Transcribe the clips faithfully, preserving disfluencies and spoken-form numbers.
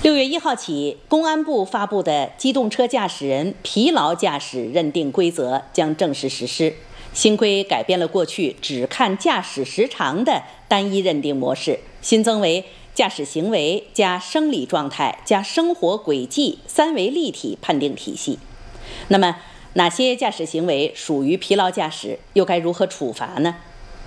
六月一号起，公安部发布的机动车驾驶人疲劳驾驶认定规则将正式实施。新规改变了过去只看驾驶时长的单一认定模式，新增为驾驶行为加生理状态加生活轨迹三维立体判定体系。那么，哪些驾驶行为属于疲劳驾驶，又该如何处罚呢？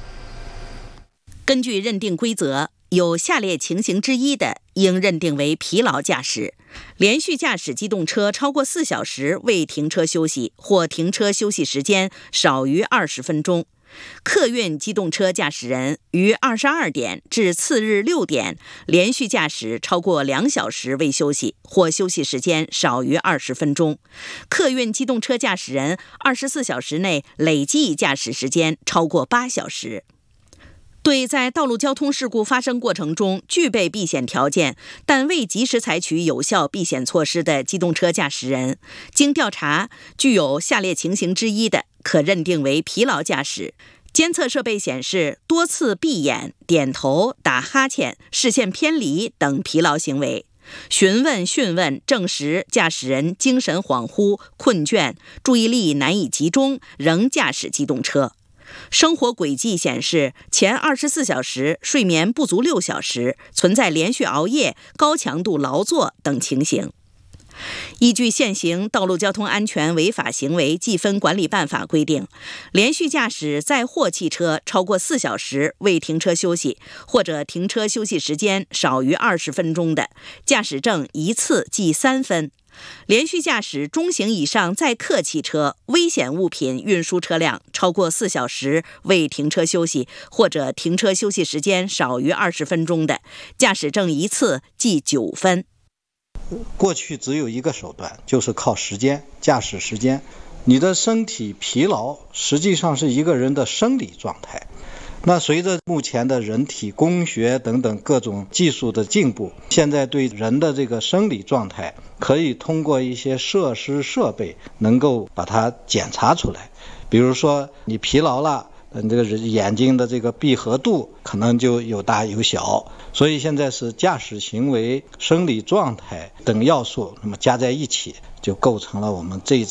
根据认定规则，有下列情形之一的，应认定为疲劳驾驶：连续驾驶机动车超过四小时未停车休息，或停车休息时间少于二十分钟；客运机动车驾驶人于二十二点至次日六点连续驾驶超过两小时未休息，或休息时间少于二十分钟；客运机动车驾驶人二十四小时内累计驾驶时间超过八小时。对在道路交通事故发生过程中具备避险条件，但未及时采取有效避险措施的机动车驾驶人，经调查具有下列情形之一的，可认定为疲劳驾驶：监测设备显示多次闭眼、点头、打哈欠、视线偏离等疲劳行为；询问讯问证实驾驶人精神恍惚、困倦、注意力难以集中，仍驾驶机动车；生活轨迹显示前二十四小时睡眠不足六小时，存在连续熬夜、高强度劳作等情形。依据现行道路交通安全违法行为记分管理办法规定，连续驾驶载货汽车超过四小时未停车休息，或者停车休息时间少于二十分钟的，驾驶证一次记三分；连续驾驶中型以上载客汽车、危险物品运输车辆超过四小时未停车休息，或者停车休息时间少于二十分钟的，驾驶证一次记九分。 过去只有一个手段，就是靠时间，驾驶时间。你的身体疲劳实际上是一个人的生理状态。那随着目前的人体工学等等各种技术的进步，现在对人的这个生理状态可以通过一些设施设备能够把它检查出来。比如说你疲劳了，你这个眼睛的这个闭合度可能就有大有小，所以现在是驾驶行为、生理状态等要素，那么加在一起就构成了我们这